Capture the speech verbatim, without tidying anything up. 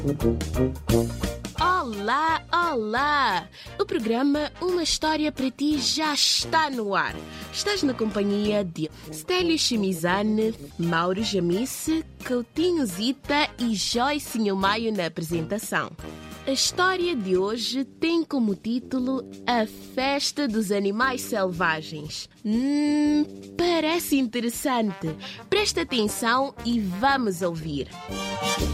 Olá, olá! O programa Uma História para Ti já está no ar. Estás na companhia de Stélio Chimizane, Mauro Jamice, Coutinho Zita e Joyce Maio na apresentação. A história de hoje tem como título A Festa dos Animais Selvagens. Hum, parece interessante. Presta atenção e vamos ouvir.